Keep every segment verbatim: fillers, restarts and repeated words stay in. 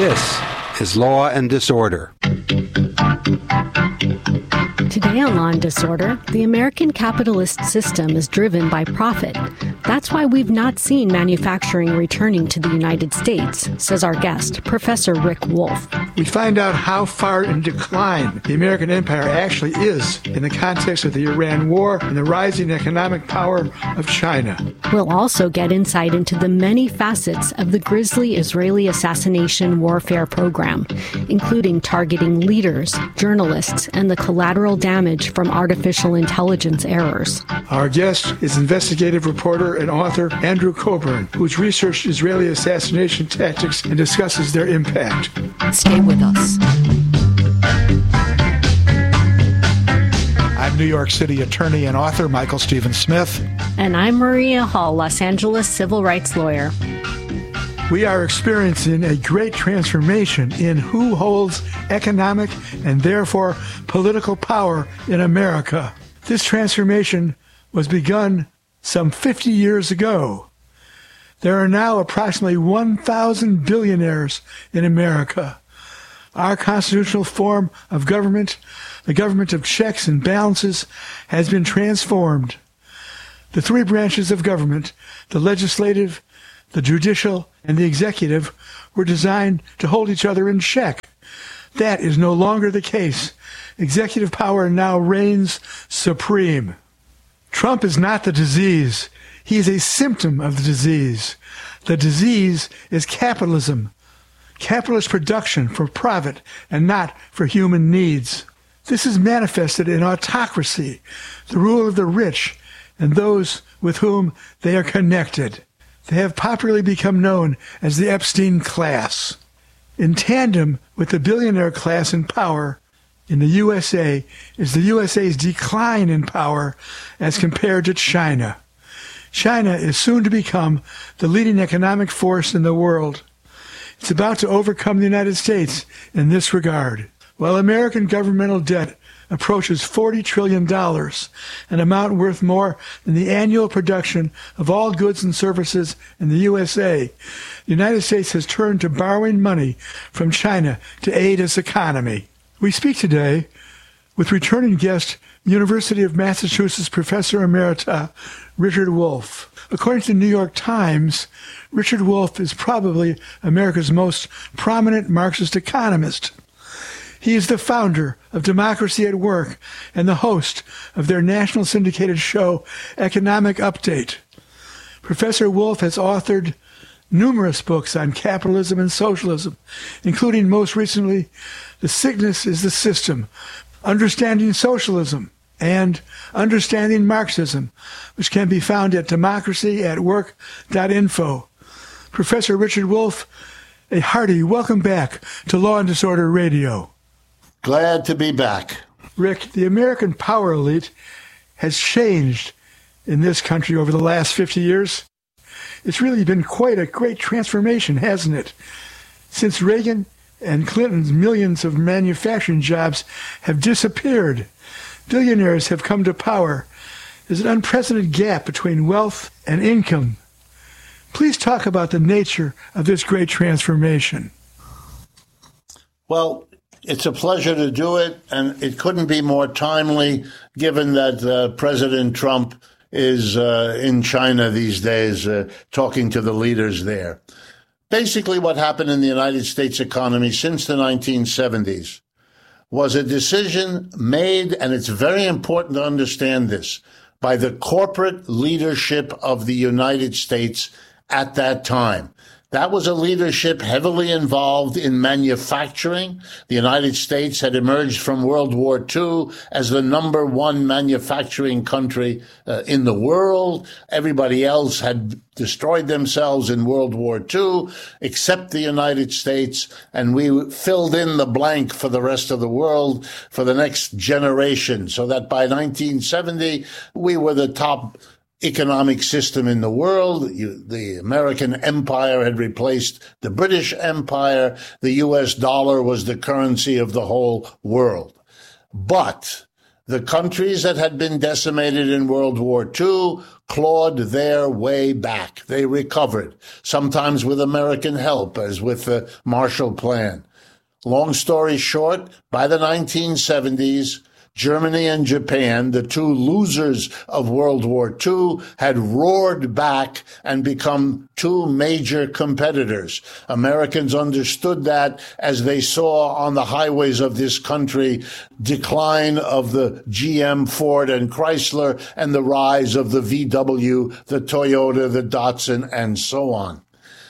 This is Law and Disorder. Today on Law and Disorder, the American capitalist system is driven by profit. That's why we've not seen manufacturing returning to the United States, says our guest, Professor Rick Wolff. We find out how far in decline the American empire actually is in the context of the Iran war and the rising economic power of China. We'll also get insight into the many facets of the grisly Israeli assassination warfare program, including targeting leaders, journalists, and the collateral damage from artificial intelligence errors. Our guest is investigative reporter and author Andrew Coburn, who's researched Israeli assassination tactics and discusses their impact. Stay with us. I'm New York City attorney and author Michael Stephen Smith. And I'm Maria Hall, Los Angeles civil rights lawyer. We are experiencing a great transformation in who holds economic and therefore political power in America. This transformation was begun some fifty years ago. There are now approximately one thousand billionaires in America. Our constitutional form of government, the government of checks and balances, has been transformed. The three branches of government, the legislative, the judicial, and the executive, were designed to hold each other in check. That is no longer the case. Executive power now reigns supreme. Trump is not the disease. He is a symptom of the disease. The disease is capitalism. Capitalist production for profit and not for human needs. This is manifested in autocracy, the rule of the rich and those with whom they are connected. They have popularly become known as the Epstein class. In tandem with the billionaire class in power in the U S A is the U S A's decline in power as compared to China. China is soon to become the leading economic force in the world. It's about to overcome the United States in this regard. While American governmental debt approaches forty trillion dollars, an amount worth more than the annual production of all goods and services in the U S A, the United States has turned to borrowing money from China to aid its economy. We speak today with returning guest, University of Massachusetts Professor Emerita Richard Wolff. According to the New York Times, Richard Wolff is probably America's most prominent Marxist economist. He is the founder of Democracy at Work and the host of their national syndicated show, Economic Update. Professor Wolff has authored numerous books on capitalism and socialism, including most recently, The Sickness is the System, Understanding Socialism, and Understanding Marxism, which can be found at democracy at work dot info. Professor Richard Wolff, a hearty welcome back to Law and Disorder Radio. Glad to be back. Rick, the American power elite has changed in this country over the last fifty years. It's really been quite a great transformation, hasn't it? Since Reagan and Clinton's millions of manufacturing jobs have disappeared. Billionaires have come to power. There's an unprecedented gap between wealth and income. Please talk about the nature of this great transformation. Well, it's a pleasure to do it, and it couldn't be more timely given that uh, President Trump is uh, in China these days, uh, talking to the leaders there. Basically, what happened in the United States economy since the nineteen seventies was a decision made, and it's very important to understand this, by the corporate leadership of the United States at that time. That was a leadership heavily involved in manufacturing. The United States had emerged from World War Two as the number one manufacturing country uh, in the world. Everybody else had destroyed themselves in World War Two, except the United States, and we filled in the blank for the rest of the world for the next generation, so that by nineteen seventy, we were the top economic system in the world. You, the American empire had replaced the British Empire. The U S dollar was the currency of the whole world. But The countries that had been decimated in World War Two clawed their way back. They recovered, sometimes with American help, as with the Marshall Plan. Long story short, by the nineteen seventies, Germany and Japan, the two losers of World War Two, had roared back and become two major competitors. Americans understood that as they saw on the highways of this country decline of the G M, Ford, and Chrysler, and the rise of the V W, the Toyota, the Datsun, and so on.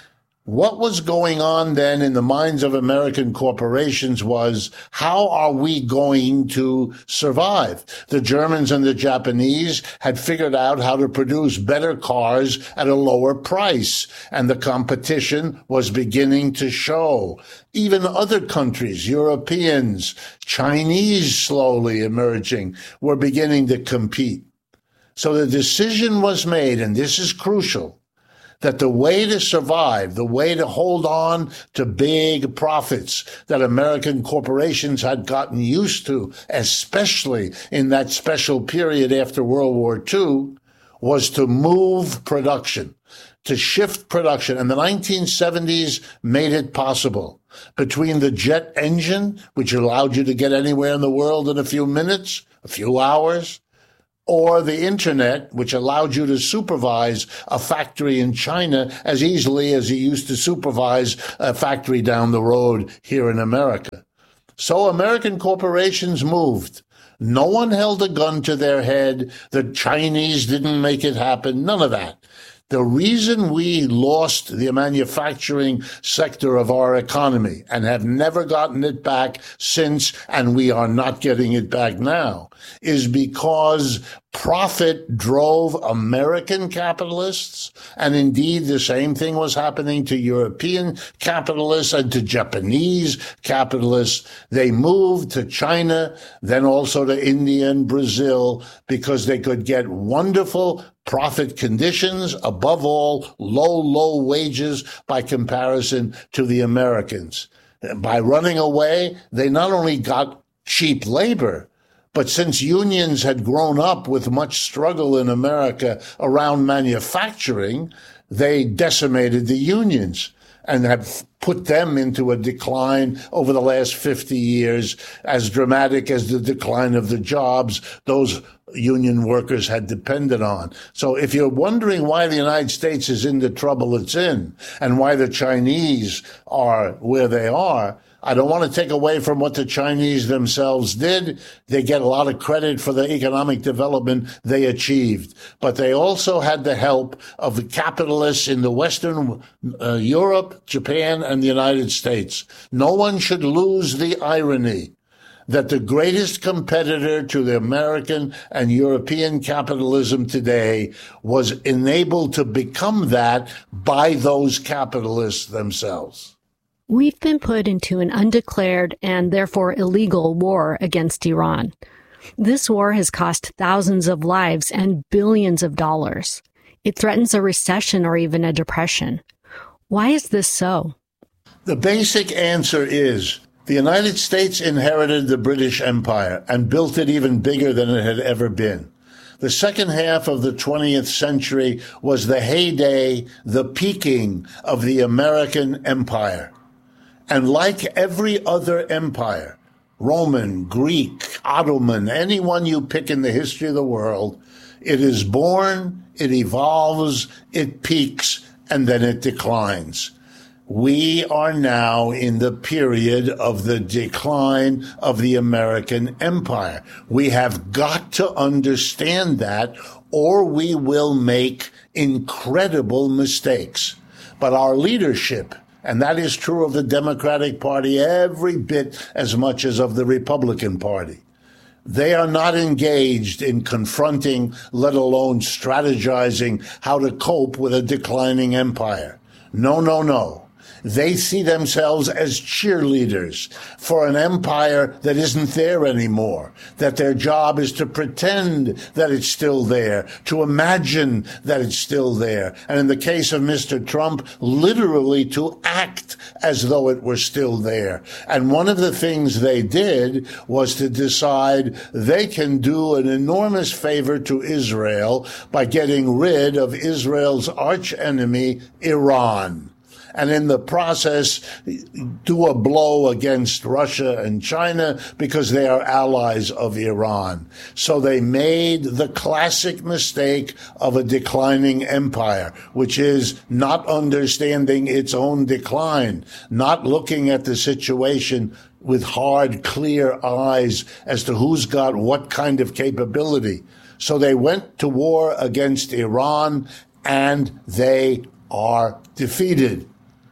What was going on then in the minds of American corporations was, how are we going to survive? The Germans and the Japanese had figured out how to produce better cars at a lower price, and the competition was beginning to show. Even other countries, Europeans, Chinese slowly emerging, were beginning to compete. So the decision was made, and this is crucial, that the way to survive, the way to hold on to big profits that American corporations had gotten used to, especially in that special period after World War Two, was to move production, to shift production. And the nineteen seventies made it possible. Between the jet engine, which allowed you to get anywhere in the world in a few minutes, a few hours, or the internet, which allowed you to supervise a factory in China as easily as you used to supervise a factory down the road here in America. So American corporations moved. No one held a gun to their head. The Chinese didn't make it happen. None of that. The reason we lost the manufacturing sector of our economy and have never gotten it back since, and we are not getting it back now, is because profit drove American capitalists, and indeed the same thing was happening to European capitalists and to Japanese capitalists. They moved to China, then also to India and Brazil, because they could get wonderful profit conditions, above all, low, low wages by comparison to the Americans. By running away, they not only got cheap labor, but since unions had grown up with much struggle in America around manufacturing, they decimated the unions and have put them into a decline over the last fifty years, as dramatic as the decline of the jobs those union workers had depended on. So if you're wondering why the United States is in the trouble it's in and why the Chinese are where they are, I don't want to take away from what the Chinese themselves did. They get a lot of credit for the economic development they achieved. But they also had the help of the capitalists in the Western uh, Europe, Japan, and the United States. No one should lose the irony that the greatest competitor to the American and European capitalism today was enabled to become that by those capitalists themselves. We've been put into an undeclared and therefore illegal war against Iran. This war has cost thousands of lives and billions of dollars. It threatens a recession or even a depression. Why is this so? The basic answer is the United States inherited the British Empire and built it even bigger than it had ever been. The second half of the twentieth century was the heyday, the peaking of the American empire. And like every other empire, Roman, Greek, Ottoman, anyone you pick in the history of the world, it is born, it evolves, it peaks, and then it declines. We are now in the period of the decline of the American empire. We have got to understand that, or we will make incredible mistakes. But our leadership, and that is true of the Democratic Party every bit as much as of the Republican Party, they are not engaged in confronting, let alone strategizing how to cope with a declining empire. No, no, no. They see themselves as cheerleaders for an empire that isn't there anymore, that their job is to pretend that it's still there, to imagine that it's still there, and in the case of Mister Trump, literally to act as though it were still there. And one of the things they did was to decide they can do an enormous favor to Israel by getting rid of Israel's archenemy, Iran. And in the process, do a blow against Russia and China because they are allies of Iran. So they made the classic mistake of a declining empire, which is not understanding its own decline, not looking at the situation with hard, clear eyes as to who's got what kind of capability. So they went to war against Iran, and they are defeated.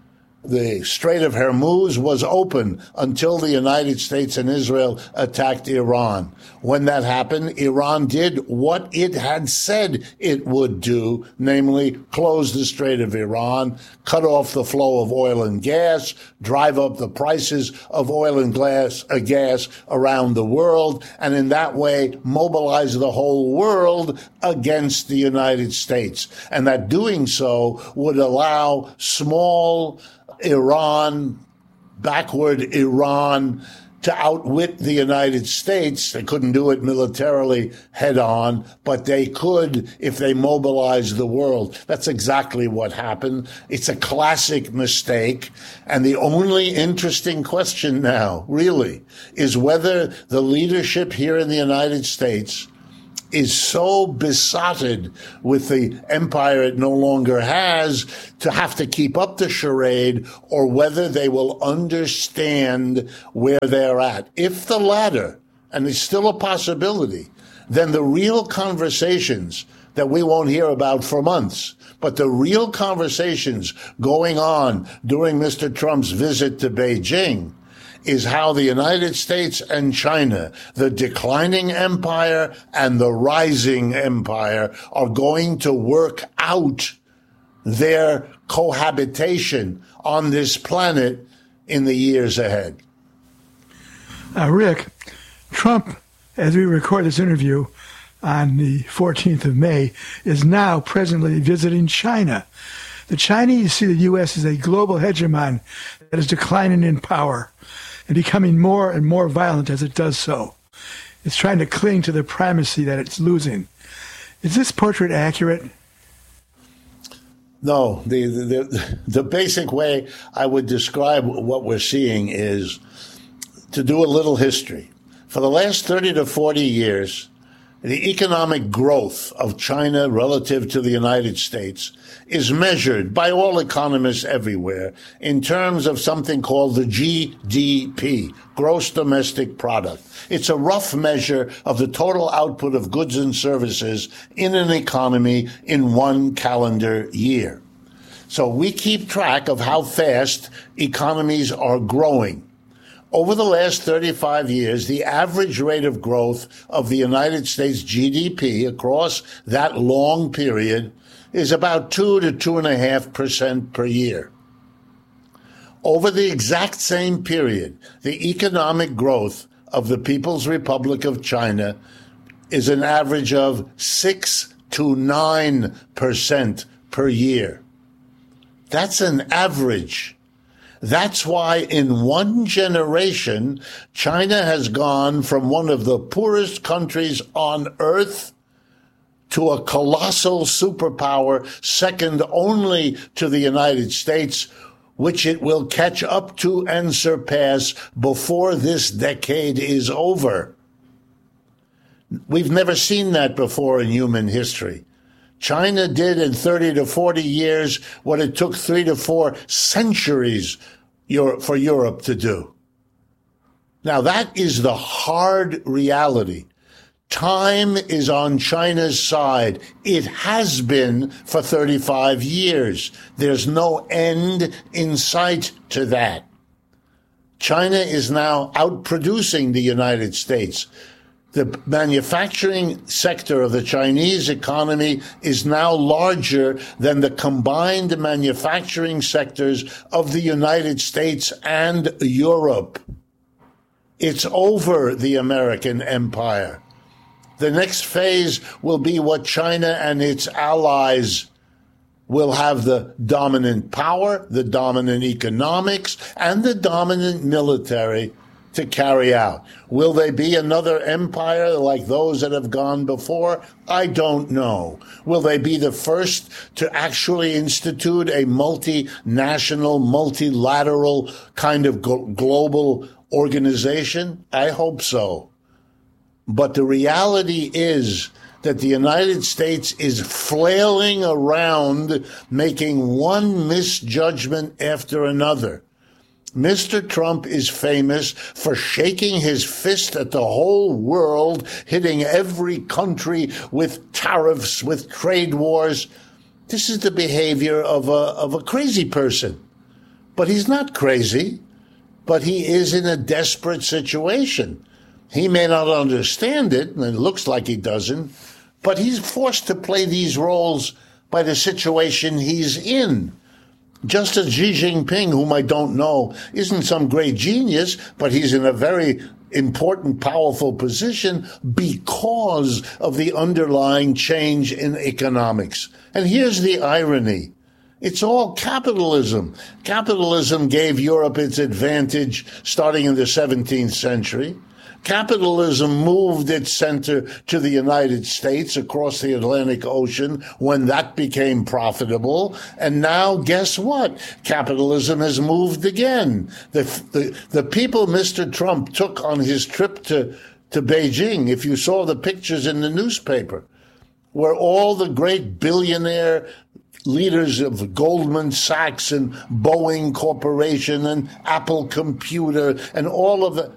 The Strait of Hormuz was open until the United States and Israel attacked Iran. When that happened, Iran did what it had said it would do, namely close the Strait of Iran, cut off the flow of oil and gas, drive up the prices of oil and gas, uh, gas around the world, and in that way mobilize the whole world against the United States. And that doing so would allow small Iran, backward Iran, to outwit the United States. They couldn't do it militarily head on, but they could if they mobilized the world. That's exactly what happened. It's a classic mistake. And the only interesting question now, really, is whether the leadership here in the United States is so besotted with the empire it no longer has to have to keep up the charade, or whether they will understand where they're at. If the latter, and it's still a possibility, then the real conversations that we won't hear about for months, but the real conversations going on during Mister Trump's visit to Beijing is how the United States and China, the declining empire and the rising empire, are going to work out their cohabitation on this planet in the years ahead. Uh, Rick, Trump, as we record this interview on the fourteenth of May, is now presently visiting China. The Chinese see the U S as a global hegemon that is declining in power and becoming more and more violent as it does so. It's trying to cling to the primacy that it's losing. Is this portrait accurate? No. The, the, the basic way I would describe what we're seeing is to do a little history. For the last thirty to forty years, the economic growth of China relative to the United States is measured by all economists everywhere in terms of something called the G D P, Gross Domestic Product. It's a rough measure of the total output of goods and services in an economy in one calendar year. So we keep track of how fast economies are growing. Over the last thirty-five years, the average rate of growth of the United States G D P across that long period is about two to two and a half percent per year. Over the exact same period, the economic growth of the People's Republic of China is an average of six to nine percent per year. That's an average. That's why in one generation, China has gone from one of the poorest countries on earth to a colossal superpower, second only to the United States, which it will catch up to and surpass before this decade is over. We've never seen that before in human history. China did in thirty to forty years what it took three to four centuries for Europe to do. Now, that is the hard reality. Time is on China's side. It has been for thirty-five years. There's no end in sight to that. China is now outproducing the United States. The manufacturing sector of the Chinese economy is now larger than the combined manufacturing sectors of the United States and Europe. It's over the American empire. The next phase will be what China and its allies will have the dominant power, the dominant economics, and the dominant military to carry out. Will they be another empire like those that have gone before? I don't know. Will they be the first to actually institute a multinational, multilateral kind of global organization? I hope so. But the reality is that the United States is flailing around, making one misjudgment after another. Mister Trump is famous for shaking his fist at the whole world, hitting every country with tariffs, with trade wars. This is the behavior of a, of a crazy person. But he's not crazy, but he is in a desperate situation. He may not understand it, and it looks like he doesn't, but he's forced to play these roles by the situation he's in. Just as Xi Jinping, whom I don't know, isn't some great genius, but he's in a very important, powerful position because of the underlying change in economics. And here's the irony. It's all capitalism. Capitalism gave Europe its advantage starting in the seventeenth century. Capitalism moved its center to the United States across the Atlantic Ocean when that became profitable. And now, guess what? Capitalism has moved again. The, the, the people Mister Trump took on his trip to, to Beijing, if you saw the pictures in the newspaper, were all the great billionaire leaders of Goldman Sachs and Boeing Corporation and Apple Computer and all of the